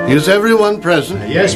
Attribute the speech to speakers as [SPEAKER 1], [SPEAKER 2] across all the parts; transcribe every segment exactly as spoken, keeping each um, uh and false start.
[SPEAKER 1] Is everyone present?
[SPEAKER 2] Yes,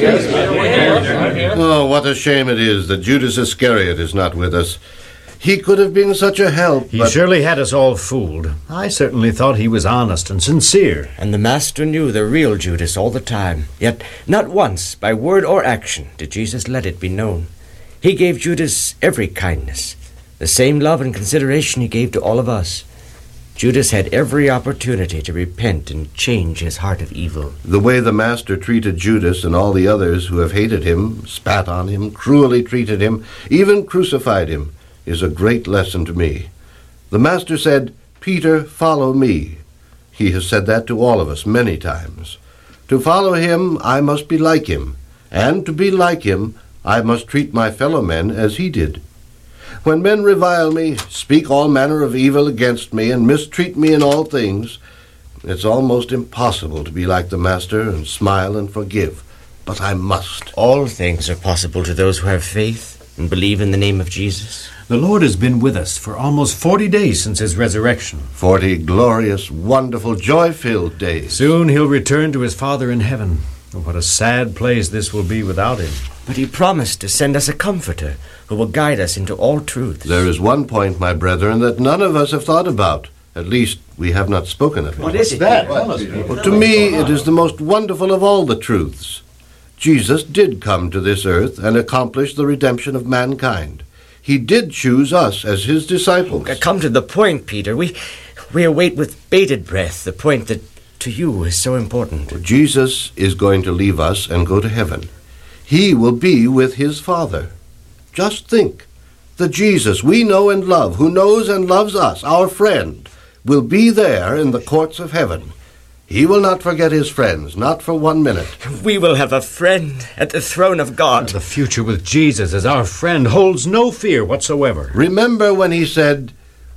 [SPEAKER 2] yes.
[SPEAKER 1] Oh, what a shame it is that Judas Iscariot is not with us. He could have been such a help,
[SPEAKER 2] He
[SPEAKER 1] but...
[SPEAKER 2] surely had us all fooled. I certainly thought he was honest and sincere.
[SPEAKER 3] And the Master knew the real Judas all the time. Yet not once, by word or action, did Jesus let it be known. He gave Judas every kindness, the same love and consideration he gave to all of us. Judas had every opportunity to repent and change his heart of evil.
[SPEAKER 1] The way the Master treated Judas and all the others who have hated him, spat on him, cruelly treated him, even crucified him, is a great lesson to me. The Master said, "Peter, follow me." He has said that to all of us many times. To follow him, I must be like him, and to be like him, I must treat my fellow men as he did. When men revile me, speak all manner of evil against me, and mistreat me in all things, it's almost impossible to be like the Master and smile and forgive. But I must.
[SPEAKER 3] All things are possible to those who have faith and believe in the name of Jesus.
[SPEAKER 2] The Lord has been with us for almost forty days since his resurrection.
[SPEAKER 1] Forty glorious, wonderful, joy-filled days.
[SPEAKER 2] Soon he'll return to his Father in heaven. What a sad place this will be without him.
[SPEAKER 3] But he promised to send us a comforter who will guide us into all truth.
[SPEAKER 1] There is one point, my brethren, that none of us have thought about. At least, we have not spoken of it.
[SPEAKER 3] What is it?
[SPEAKER 2] That?
[SPEAKER 1] Well, to me, it is the most wonderful of all the truths. Jesus did come to this earth and accomplish the redemption of mankind. He did choose us as his disciples.
[SPEAKER 3] Come to the point, Peter. We, we await with bated breath the point that to you is so important.
[SPEAKER 1] Jesus is going to leave us and go to heaven. He will be with his Father. Just think, the Jesus we know and love, who knows and loves us, our friend, will be there in the courts of heaven. He will not forget his friends, not for one minute.
[SPEAKER 3] We will have a friend at the throne of God.
[SPEAKER 2] The future with Jesus as our friend holds no fear whatsoever.
[SPEAKER 1] Remember when he said,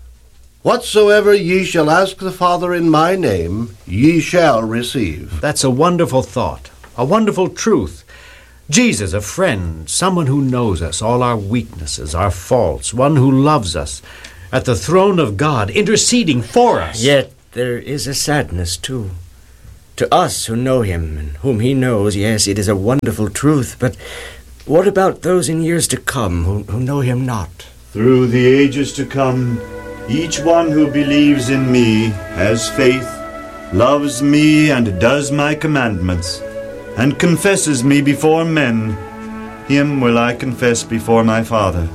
[SPEAKER 1] "Whatsoever ye shall ask the Father in my name, ye shall receive."
[SPEAKER 2] That's a wonderful thought, a wonderful truth. Jesus, a friend, someone who knows us, all our weaknesses, our faults, one who loves us, at the throne of God, interceding for us.
[SPEAKER 3] Yet there is a sadness, too. To us who know him and whom he knows, yes, it is a wonderful truth, but what about those in years to come who, who know him not?
[SPEAKER 4] Through the ages to come, each one who believes in me, has faith, loves me and does my commandments, and confesses me before men, him will I confess before my Father.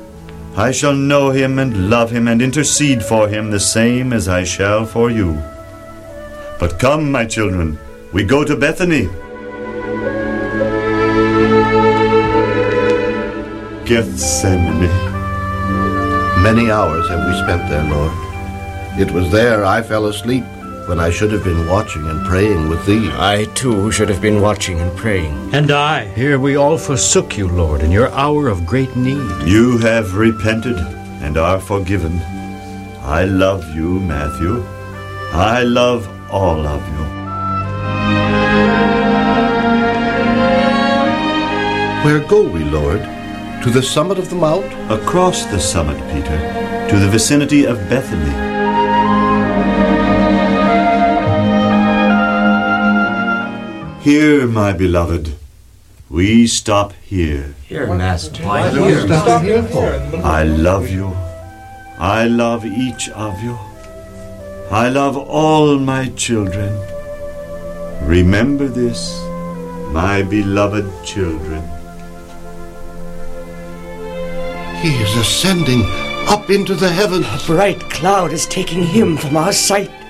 [SPEAKER 4] I shall know him and love him and intercede for him the same as I shall for you. But come, my children, we go to Bethany. Gethsemane.
[SPEAKER 1] Many hours have we spent there, Lord. It was there I fell asleep when I should have been watching and praying with thee.
[SPEAKER 3] I, too, should have been watching and praying.
[SPEAKER 2] And I. Here we all forsook you, Lord, in your hour of great need.
[SPEAKER 4] You have repented and are forgiven. I love you, Matthew. I love all of you.
[SPEAKER 1] Where go we, Lord? To the summit of the mount?
[SPEAKER 4] Across the summit, Peter, to the vicinity of Bethany. Here, my beloved, we stop here.
[SPEAKER 3] Here, Master.
[SPEAKER 1] Why do we stop here for?
[SPEAKER 4] I love you. I love each of you. I love all my children. Remember this, my beloved children.
[SPEAKER 1] He is ascending up into the heavens.
[SPEAKER 3] A bright cloud is taking him from our sight.